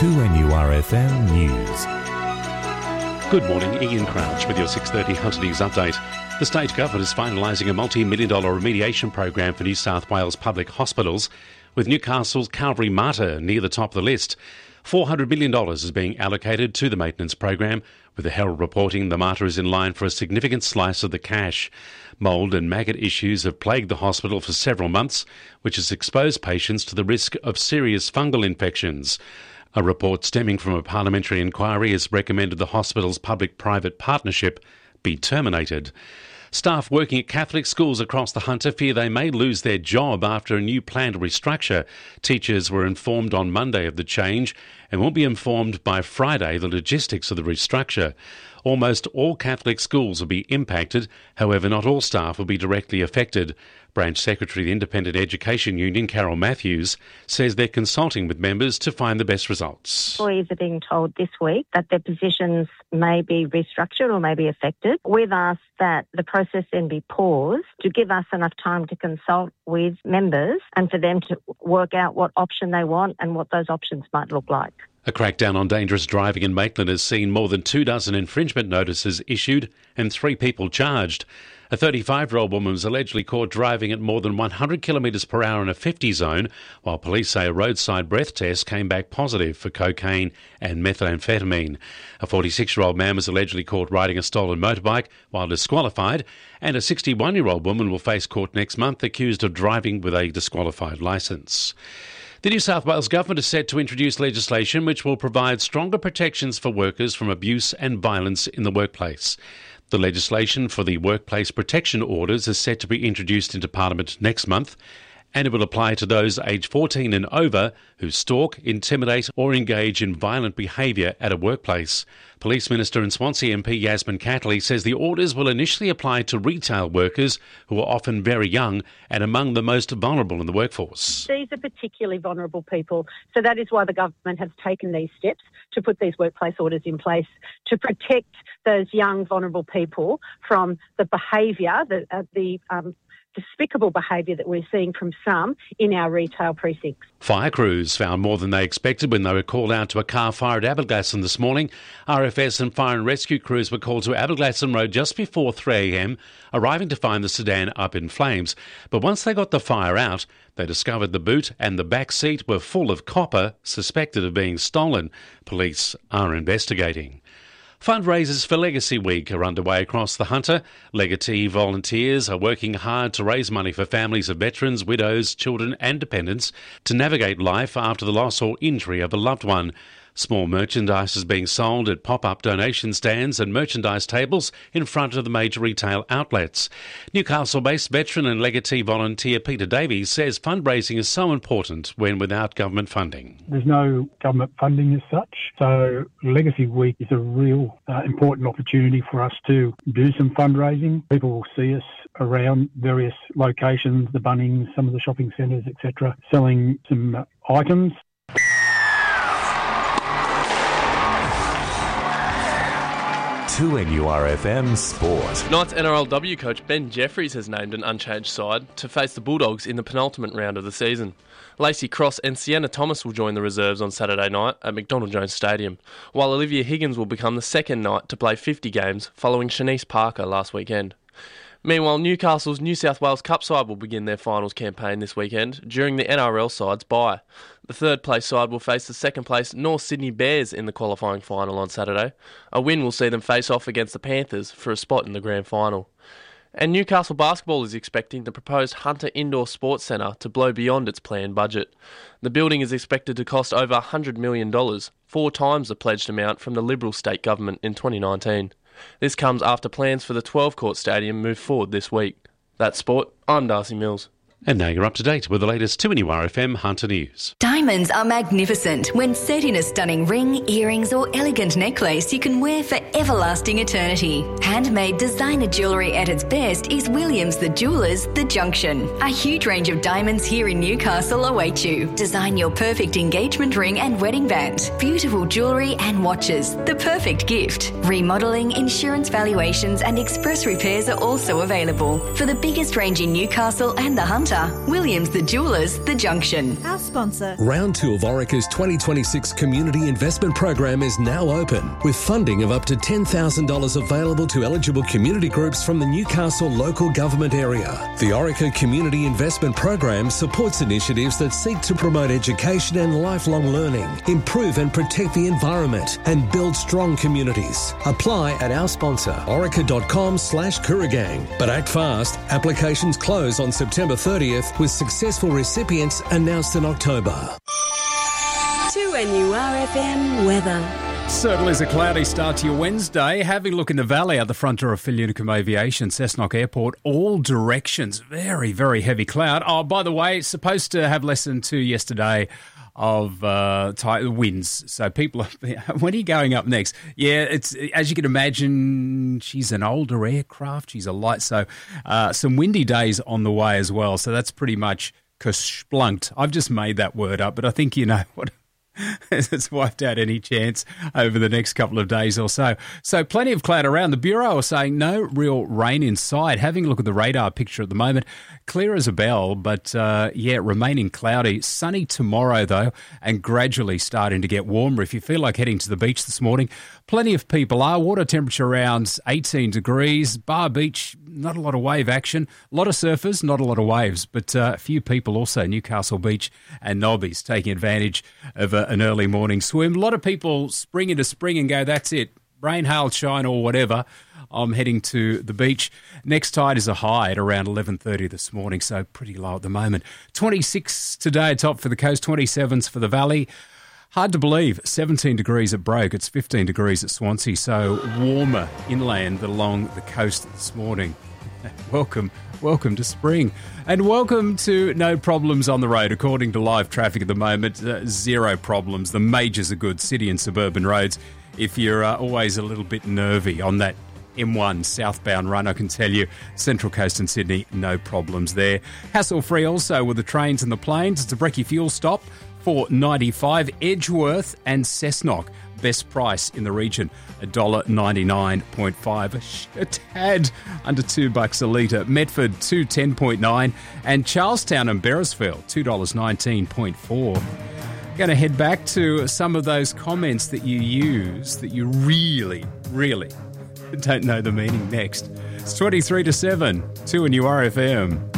2NURFM News. Good morning, Ian Crouch with your 6:30 Hunter News update. The state government is finalising a multi-million-dollar remediation program for New South Wales public hospitals, with Newcastle's Calvary Mater near the top of the list. $400 million is being allocated to the maintenance program, with the Herald reporting the Mater is in line for a significant slice of the cash. Mould and maggot issues have plagued the hospital for several months, which has exposed patients to the risk of serious fungal infections. A report stemming from a parliamentary inquiry has recommended the hospital's public-private partnership be terminated. Staff working at Catholic schools across the Hunter fear they may lose their job after a new planned restructure. Teachers were informed on Monday of the change and will be informed by Friday the logistics of the restructure. Almost all Catholic schools will be impacted, however not all staff will be directly affected. Branch Secretary of the Independent Education Union, Carol Matthews, says they're consulting with members to find the best results. Employees are being told this week that their positions may be restructured or may be affected. We've asked that the process then be paused to give us enough time to consult with members and for them to work out what option they want and what those options might look like. A crackdown on dangerous driving in Maitland has seen more than 24 infringement notices issued and 3 people charged. A 35-year-old woman was allegedly caught driving at more than 100 kilometres per hour in a 50 zone, while police say a roadside breath test came back positive for cocaine and methamphetamine. A 46-year-old man was allegedly caught riding a stolen motorbike while disqualified, and a 61-year-old woman will face court next month accused of driving with a disqualified licence. The New South Wales Government is set to introduce legislation which will provide stronger protections for workers from abuse and violence in the workplace. The legislation for the Workplace Protection Orders is set to be introduced into Parliament next month, and it will apply to those aged 14 and over who stalk, intimidate or engage in violent behaviour at a workplace. Police Minister and Swansea MP Yasmin Catley says the orders will initially apply to retail workers who are often very young and among the most vulnerable in the workforce. These are particularly vulnerable people, so that is why the government has taken these steps to put these workplace orders in place to protect those young, vulnerable people from the behaviour, the despicable behaviour that we're seeing from some in our retail precincts. Fire crews found more than they expected when they were called out to a car fire at Aberglasslyn this morning. RFS and fire and rescue crews were called to Aberglasslyn Road just before 3 a.m, arriving to find the sedan up in flames. But once they got the fire out, they discovered the boot and the back seat were full of copper, suspected of being stolen. Police are investigating. Fundraisers for Legacy Week are underway across the Hunter. Legatee volunteers are working hard to raise money for families of veterans, widows, children and dependents to navigate life after the loss or injury of a loved one. Small merchandise is being sold at pop-up donation stands and merchandise tables in front of the major retail outlets. Newcastle-based veteran and legatee volunteer Peter Davies says fundraising is so important when without government funding. There's no government funding as such, so Legacy Week is a real important opportunity for us to do some fundraising. People will see us around various locations, the Bunnings, some of the shopping centres, etc., selling some items. To NURFM Sport. Knights NRLW coach Ben Jeffries has named an unchanged side to face the Bulldogs in the penultimate round of the season. Lacey Cross and Sienna Thomas will join the reserves on Saturday night at McDonald Jones Stadium, while Olivia Higgins will become the second Knight to play 50 games following Shanice Parker last weekend. Meanwhile, Newcastle's New South Wales Cup side will begin their finals campaign this weekend during the NRL side's bye. The third place side will face the second place North Sydney Bears in the qualifying final on Saturday. A win will see them face off against the Panthers for a spot in the grand final. And Newcastle Basketball is expecting the proposed Hunter Indoor Sports Centre to blow beyond its planned budget. The building is expected to cost over $100 million, 4 times the pledged amount from the Liberal state government in 2019. This comes after plans for the 12-court stadium move forward this week. That's sport. I'm Darcy Mills. And now you're up to date with the latest 2NURFM Hunter News. Diamonds are magnificent when set in a stunning ring, earrings or elegant necklace you can wear for everlasting eternity. Handmade designer jewellery at its best is Williams the Jewellers The Junction. A huge range of diamonds here in Newcastle await you. Design your perfect engagement ring and wedding band. Beautiful jewellery and watches. The perfect gift. Remodelling, insurance valuations and express repairs are also available. For the biggest range in Newcastle and the Hunter, Mater. Williams the Jewellers, The Junction. Our sponsor. Round 2 of Orica's 2026 Community Investment Program is now open, with funding of up to $10,000 available to eligible community groups from the Newcastle local government area. The Orica Community Investment Program supports initiatives that seek to promote education and lifelong learning, improve and protect the environment, and build strong communities. Apply at our sponsor, orica.com/Kooragang. But act fast. Applications close on September 30th, with successful recipients announced in October. 2NURFM weather. Certainly is a cloudy start to your Wednesday. Having a look in the valley at the front door of Filunicum Aviation, Cessnock Airport, all directions, very, very heavy cloud. Oh, by the way, supposed to have lesson 2 yesterday of winds. So people, when are you going up next? Yeah, it's, as you can imagine, she's an older aircraft. She's a light, so some windy days on the way as well. So that's pretty much kersplunked. I've just made that word up, but I think you know what. It's wiped out any chance over the next couple of days or so. So plenty of cloud around. The Bureau are saying no real rain in sight. Having a look at the radar picture at the moment, clear as a bell, but remaining cloudy. Sunny tomorrow though, and gradually starting to get warmer. If you feel like heading to the beach this morning, plenty of people are. Water temperature around 18 degrees. Bar Beach, not a lot of wave action. A lot of surfers, not a lot of waves, but a few people also. Newcastle Beach and Nobbies taking advantage of an early morning swim. A lot of people spring into spring and go, that's it. Rain, hail, shine or whatever. I'm heading to the beach. Next tide is a high at around 11:30 this morning, so pretty low at the moment. 26 today, top for the coast, 27s for the valley. Hard to believe, 17 degrees at Broke. It's 15 degrees at Swansea, so warmer inland along the coast this morning. Welcome to spring. And welcome to no problems on the road. According to live traffic at the moment, zero problems. The majors are good, city and suburban roads. If you're always a little bit nervy on that M1 southbound run, I can tell you, Central Coast and Sydney, no problems there. Hassle-free also with the trains and the planes. It's a Brekkie fuel stop for $4.95. Edgeworth and Cessnock, best price in the region, $1.99.5, a tad under $2 a litre. Medford, $2.10.9, and Charlestown and Beresfield, $2.19.4. Going to head back to some of those comments that you use that you really, really don't know the meaning next. It's 23 to 7, 2NURFM.